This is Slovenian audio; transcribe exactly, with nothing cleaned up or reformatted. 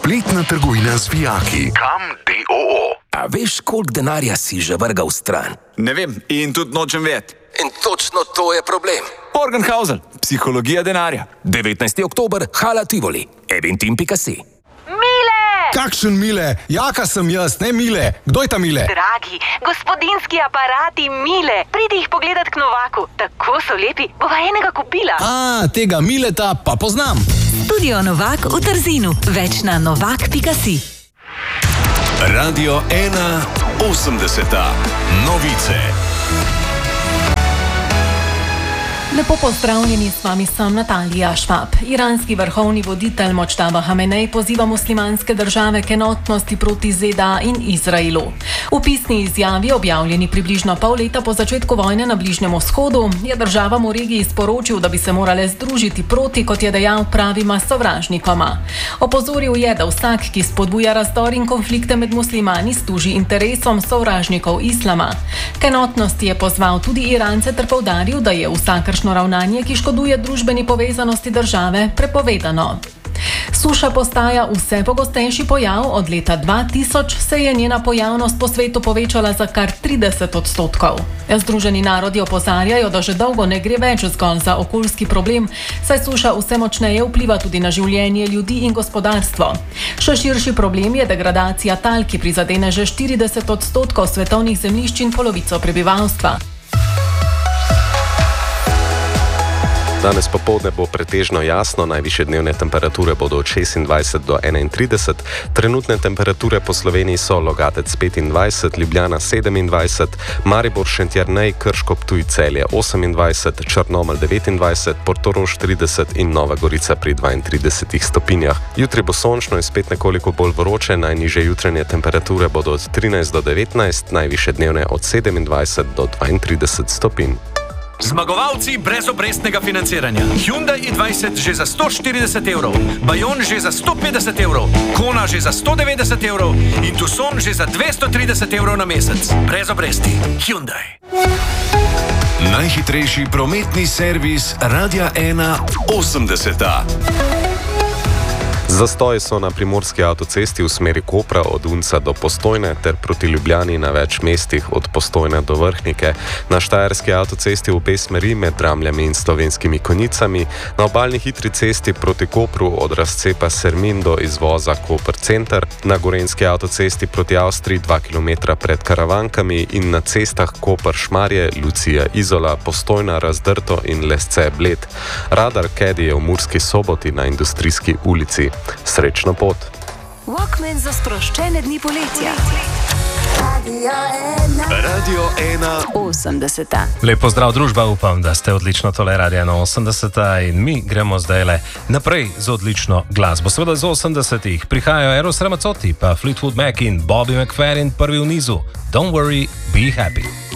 Spletna trgovina z vijaki. Kam D O O. A veš, koliko denarja si že vrgal stran? Ne vem in tudi nočem vedeti. In točno to je problem. Morgenhausen, psihologija denarja. devetnajsti oktober, Hala Tivoli, eventim pika si. Mile! Kakšen Mile? Jaka sem jaz, ne Mile. Kdo je ta Mile? Dragi, gospodinski aparati Mile. Pridi jih pogledat k Novaku. Tako so lepi, bova enega kupila. A, tega Mileta pa poznam. Studio Novak v Trzinu. Več na novak pika si. Radio ena osemdeseta. Novice. Lepo pozdravljeni, s vami sem Natalija Švab. Iranski vrhovni voditelj Močtaba Hamenej poziva muslimanske države k enotnosti proti Z D A in Izraelu. V pisni izjavi, objavljeni približno pol leta po začetku vojne na Bližnjem vzhodu, je državam v regiji sporočil, da bi se morale združiti proti, kot je dejal, pravima sovražnikoma. Opozoril je, da vsak, ki spodbuja razdor in konflikte med muslimani, služi interesom sovražnikov islama. K enotnosti je pozval tudi Irance ter poudaril, da je vsakršno ravnanje, ki škoduje družbeni povezanosti države, prepovedano. Suša postaja vse pogostejši pojav. Od leta dva tisoč se je njena pojavnost po svetu povečala za kar trideset odstotkov. Združeni narodi opozarjajo, da že dolgo ne gre več zgolj za okoljski problem, saj suša vse močneje vpliva tudi na življenje ljudi in gospodarstvo. Še širši problem je degradacija tal, ki prizadene že štirideset odstotkov svetovnih zemljišč in polovico prebivalstva. Danes popoldne bo pretežno jasno, najvišje dnevne temperature bodo od šestindvajset do enaintrideset, trenutne temperature po Sloveniji so Logatec petindvajset, Ljubljana sedemindvajset, Maribor, Šentjernej, Krško, Ptuj, Celje osemindvajset, Črnomelj devetindvajset, Portorož trideset in Nova Gorica pri dvaintridesetih stopinjah. Jutri bo sončno in spet nekoliko bolj vroče, najnižje jutranje temperature bodo od trinajst do devetnajst, najvišje dnevne od sedemindvajset do dvaintrideset stopinj. Zmagovalci brezobrestnega financiranja. Hyundai i dvajset že za sto štirideset evrov, Bayon že za sto petdeset evrov, Kona že za sto devetdeset evrov in Tucson že za dvesto trideset evrov na mesec. Brez obresti. Hyundai. Najhitrejši prometni servis Radia ena osemdeseta. Zastoji so na primorski avtocesti v smeri Kopra od Unca do Postojne ter proti Ljubljani na več mestih od Postojne do Vrhnike, na štajerski avtocesti v obe smeri med Dramljami in Slovenskimi Konjicami, na obalni hitri cesti proti Kopru od razcepa Sermin do izvoza Koper Center, na gorenjski avtocesti proti Avstriji dva kilometra pred Karavankami in na cestah Koper Šmarje, Lucija Izola, Postojna Razdrto in Lesce Bled. Radar Kedi je v Murski Soboti na Industrijski ulici. Srečno pot! Walkman za sproščene dni poletja. Radio ena osemdeseta. Lep pozdrav, družba, upam, da ste odlično tole Radio ena osemdeseta in mi gremo zdajle naprej z odlično glasbo. Seveda z osemdesetih prihajajo Eros Ramazzotti, pa Fleetwood Mac in Bobby McFerrin prvi v nizu. Don't worry, be happy.